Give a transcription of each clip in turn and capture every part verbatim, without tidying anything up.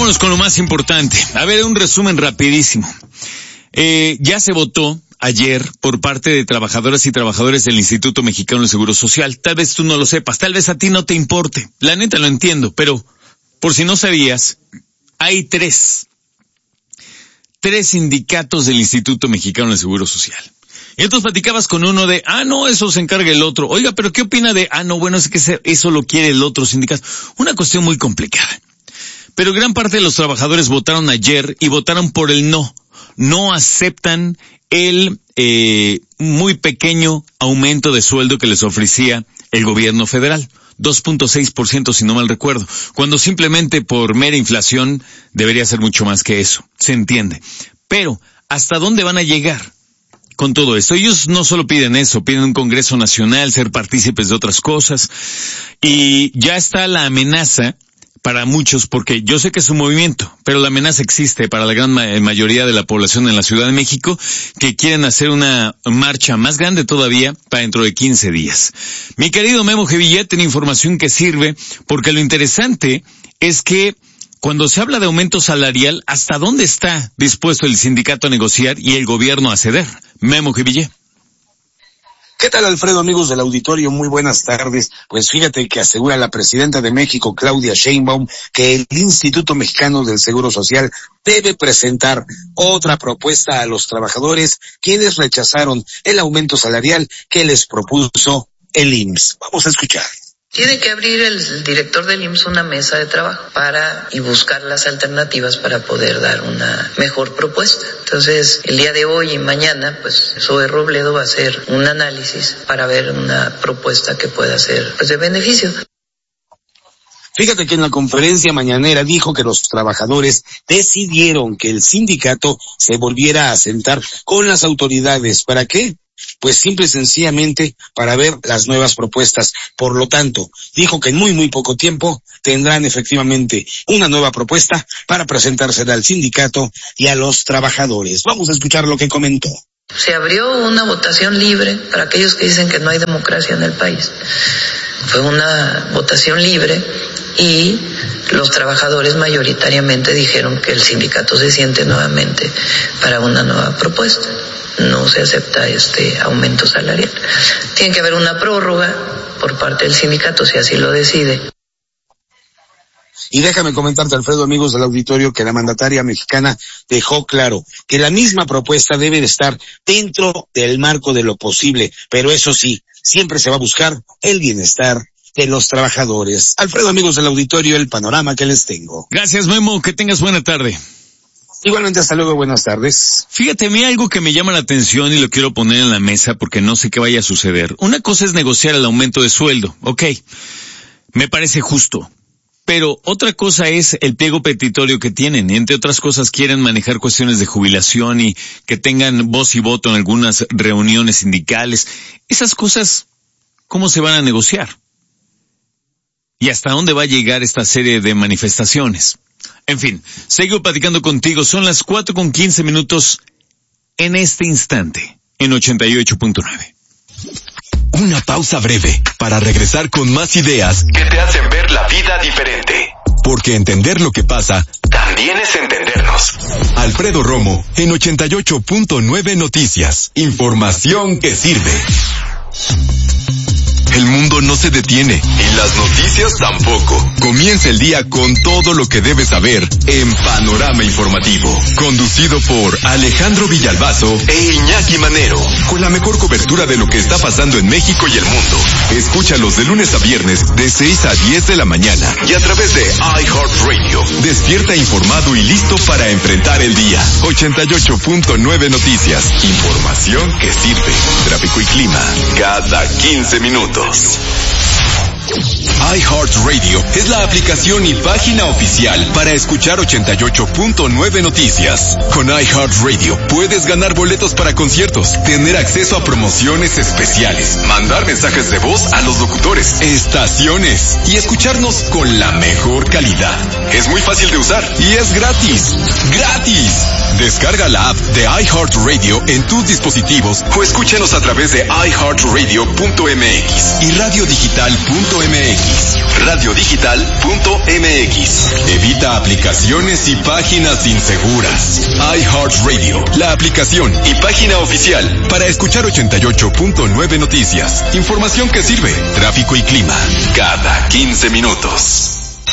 vámonos con lo más importante. A ver, un resumen rapidísimo. Eh, ya se votó ayer por parte de trabajadoras y trabajadores del Instituto Mexicano del Seguro Social. Tal vez tú no lo sepas, tal vez a ti no te importe. La neta lo entiendo, pero por si no sabías, hay tres. Tres sindicatos del Instituto Mexicano del Seguro Social. Y entonces platicabas con uno de, ah, no, eso se encarga el otro. Oiga, pero ¿qué opina de, ah, no, bueno, es que eso lo quiere el otro sindicato? Una cuestión muy complicada. Pero gran parte de los trabajadores votaron ayer y votaron por el no. No aceptan el eh, muy pequeño aumento de sueldo que les ofrecía el gobierno federal. dos punto seis por ciento si no mal recuerdo, cuando simplemente por mera inflación debería ser mucho más que eso, se entiende. Pero, ¿hasta dónde van a llegar con todo esto? Ellos no solo piden eso, piden un Congreso Nacional, ser partícipes de otras cosas, y ya está la amenaza para muchos, porque yo sé que es un movimiento, pero la amenaza existe para la gran ma- mayoría de la población en la Ciudad de México, que quieren hacer una marcha más grande todavía para dentro de quince días. Mi querido Memo Gevillet tiene información que sirve, porque lo interesante es que cuando se habla de aumento salarial, ¿hasta dónde está dispuesto el sindicato a negociar y el gobierno a ceder? Memo Gevillet. ¿Qué tal, Alfredo, amigos del auditorio? Muy buenas tardes. Pues fíjate que asegura la presidenta de México, Claudia Sheinbaum, que el Instituto Mexicano del Seguro Social debe presentar otra propuesta a los trabajadores, quienes rechazaron el aumento salarial que les propuso el I M S S. Vamos a escuchar. Tiene que abrir el director del I M S S una mesa de trabajo para y buscar las alternativas para poder dar una mejor propuesta. Entonces, el día de hoy y mañana, pues, Zoe Robledo va a hacer un análisis para ver una propuesta que pueda ser, pues, de beneficio. Fíjate que en la conferencia mañanera dijo que los trabajadores decidieron que el sindicato se volviera a sentar con las autoridades. ¿Para qué? Pues simple y sencillamente para ver las nuevas propuestas. Por lo tanto, dijo que en muy muy poco tiempo tendrán efectivamente una nueva propuesta para presentársela al sindicato y a los trabajadores. Vamos a escuchar lo que comentó. Se abrió una votación libre para aquellos que dicen que no hay democracia en el país. Fue una votación libre y los trabajadores mayoritariamente dijeron que el sindicato se siente nuevamente para una nueva propuesta. No se acepta este aumento salarial. Tiene que haber una prórroga por parte del sindicato si así lo decide. Y déjame comentarte, Alfredo, amigos del auditorio, que la mandataria mexicana dejó claro que la misma propuesta debe de estar dentro del marco de lo posible, pero eso sí, siempre se va a buscar el bienestar de los trabajadores. Alfredo, amigos del auditorio, el panorama que les tengo. Gracias, Memo, que tengas buena tarde. Igualmente, hasta luego, buenas tardes. Fíjate, a mí algo que me llama la atención y lo quiero poner en la mesa porque no sé qué vaya a suceder. Una cosa es negociar el aumento de sueldo, ok, me parece justo. Pero otra cosa es el pliego petitorio que tienen. Entre otras cosas quieren manejar cuestiones de jubilación y que tengan voz y voto en algunas reuniones sindicales. Esas cosas, ¿cómo se van a negociar? ¿Y hasta dónde va a llegar esta serie de manifestaciones? En fin, sigo platicando contigo. Son las cuatro con quince minutos en este instante, en ochenta y ocho punto nueve. Una pausa breve para regresar con más ideas que te hacen ver la vida diferente. Porque entender lo que pasa también es entendernos. Alfredo Romo en ochenta y ocho punto nueve Noticias. Información que sirve. El mundo no se detiene y las noticias tampoco. Comienza el día con todo lo que debes saber en Panorama Informativo. Conducido por Alejandro Villalbazo e Iñaki Manero. Con la mejor cobertura de lo que está pasando en México y el mundo. Escúchalos de lunes a viernes de seis a diez de la mañana. Y a través de iHeartRadio. Despierta informado y listo para enfrentar el día. ochenta y ocho punto nueve Noticias. Información que sirve. Tráfico y clima cada quince minutos. iHeartRadio es la aplicación y página oficial para escuchar ochenta y ocho punto nueve Noticias. Con iHeartRadio puedes ganar boletos para conciertos, tener acceso a promociones especiales, mandar mensajes de voz a los locutores, estaciones y escucharnos con la mejor calidad. Es muy fácil de usar y es gratis. ¡Gratis! Descarga la app de iHeartRadio en tus dispositivos o escúchanos a través de i heart radio punto m x. y radiodigital punto m x. radiodigital punto m x. Evita aplicaciones y páginas inseguras. iHeartRadio, la aplicación y página oficial para escuchar ochenta y ocho punto nueve Noticias. Información que sirve. Tráfico y clima cada quince minutos.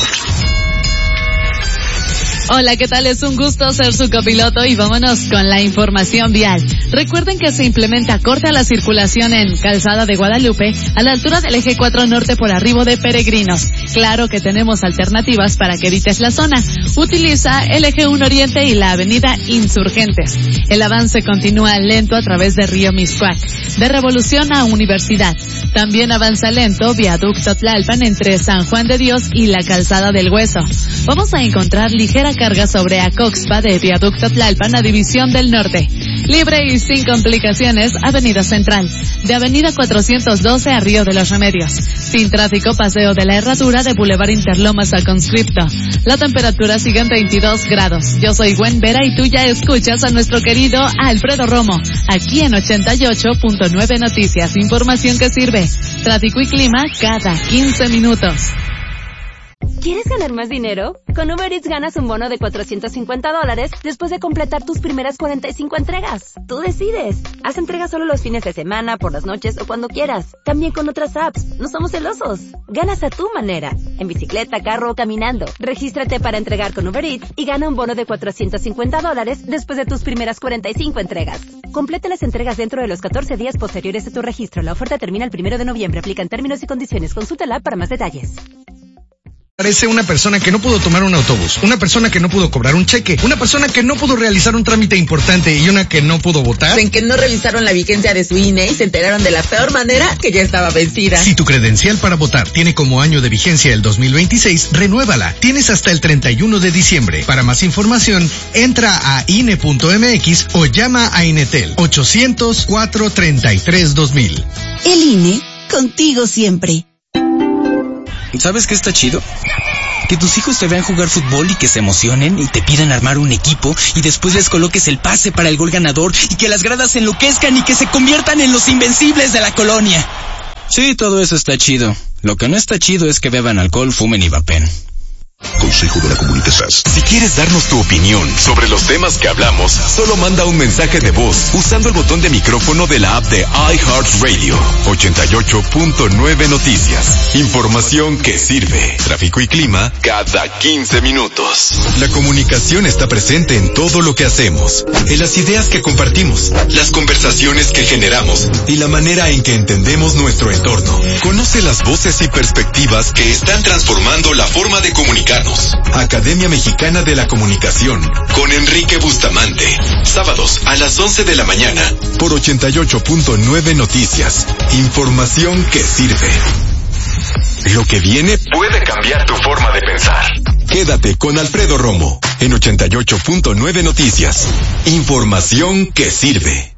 Hola, ¿qué tal? Es un gusto ser su copiloto y vámonos con la información vial. Recuerden que se implementa corte a la circulación en Calzada de Guadalupe a la altura del eje cuatro norte por arribo de Peregrinos. Claro que tenemos alternativas para que evites la zona. Utiliza el eje uno oriente y la avenida Insurgentes. El avance continúa lento a través de Río Mixcoac, de Revolución a Universidad. También avanza lento viaducto Tlalpan entre San Juan de Dios y la Calzada del Hueso. Vamos a encontrar ligera carga sobre Acoxpa de viaducto Tlalpan a División del Norte. Libre y sin complicaciones, Avenida Central. De Avenida cuatrocientos doce a Río de los Remedios. Sin tráfico, Paseo de la Herradura de Boulevard Interlomas a Conscripto. La temperatura sigue en veintidós grados. Yo soy Gwen Vera y tú ya escuchas a nuestro querido Alfredo Romo. Aquí en ochenta y ocho punto nueve Noticias. Información que sirve. Tráfico y clima cada quince minutos. ¿Quieres ganar más dinero? Con Uber Eats ganas un bono de cuatrocientos cincuenta dólares después de completar tus primeras cuarenta y cinco entregas. Tú decides. Haz entregas solo los fines de semana, por las noches o cuando quieras. También con otras apps. No somos celosos. Ganas a tu manera. En bicicleta, carro o caminando. Regístrate para entregar con Uber Eats y gana un bono de cuatrocientos cincuenta dólares después de tus primeras cuarenta y cinco entregas. Completa las entregas dentro de los catorce días posteriores a tu registro. La oferta termina el primero de noviembre. Aplican términos y condiciones. Consúltala para más detalles. Parece una persona que no pudo tomar un autobús, una persona que no pudo cobrar un cheque, una persona que no pudo realizar un trámite importante y una que no pudo votar. En que no revisaron la vigencia de su I N E y se enteraron de la peor manera que ya estaba vencida. Si tu credencial para votar tiene como año de vigencia el dos mil veintiséis, renuévala. Tienes hasta el treinta y uno de diciembre. Para más información, entra a I N E punto M X o llama a Inetel ochocientos, cuatro treinta y tres, dos mil. El I N E, contigo siempre. ¿Sabes qué está chido? Que tus hijos te vean jugar fútbol y que se emocionen y te pidan armar un equipo y después les coloques el pase para el gol ganador y que las gradas se enloquezcan y que se conviertan en los invencibles de la colonia. Sí, todo eso está chido. Lo que no está chido es que beban alcohol, fumen y vapen. Consejo de la Comunicación. Si quieres darnos tu opinión sobre los temas que hablamos, solo manda un mensaje de voz usando el botón de micrófono de la app de iHeartRadio. ochenta y ocho punto nueve Noticias. Información que sirve. Tráfico y clima cada quince minutos. La comunicación está presente en todo lo que hacemos, en las ideas que compartimos, las conversaciones que generamos y la manera en que entendemos nuestro entorno. Conoce las voces y perspectivas que están transformando la forma de comunicar. Academia Mexicana de la Comunicación con Enrique Bustamante. Sábados a las once de la mañana por ochenta y ocho punto nueve Noticias. Información que sirve. Lo que viene puede cambiar tu forma de pensar. Quédate con Alfredo Romo en ochenta y ocho punto nueve Noticias. Información que sirve.